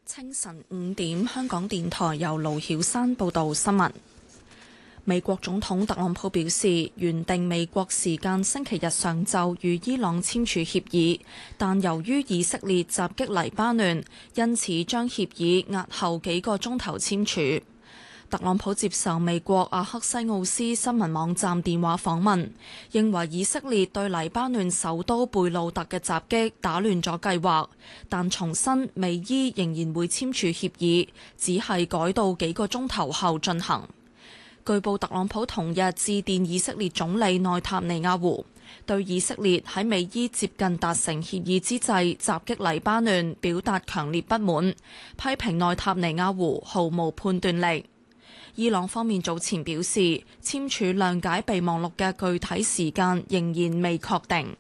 清晨5點，香港電台由盧曉山報道新聞。美國總統特朗普表示，原定美國時間星期日上晝與伊朗簽署協議，但由於以色列襲擊黎巴嫩，因此將協議押後幾個鐘頭簽署。特朗普接受美國阿克西奧斯新聞網站電話訪問，認為以色列對黎巴嫩首都貝魯特嘅襲擊打亂咗計劃，但重申美伊仍然會簽署協議，只係改到幾個鐘頭後進行。據報特朗普同日致電以色列總理內塔尼亞胡，對以色列喺美伊接近達成協議之際襲擊黎巴嫩表達強烈不滿，批評內塔尼亞胡毫無判斷力。伊朗方面早前表示，簽署諒解備忘錄嘅具體時間仍然未確定。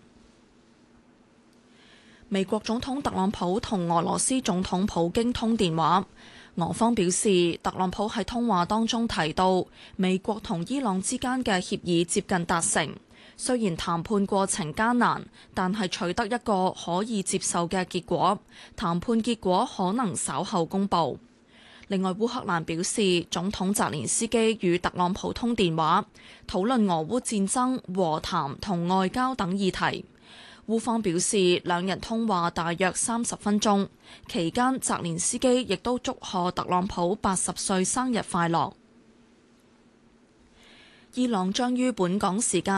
美國總統特朗普同俄羅斯總統普京通電話，俄方表示，特朗普喺通話當中提到，美國同伊朗之間嘅協議接近達成，雖然談判過程艱難，但係取得一個可以接受嘅結果，談判結果可能稍後公佈。另外，烏克蘭表示，總統澤連斯基與特朗普通電話，討論俄烏戰爭、和談同外交等議題。烏方表示，兩人通話大約30分鐘，期間澤連斯基亦都祝賀特朗普80歲生日快樂。伊朗將於本港時間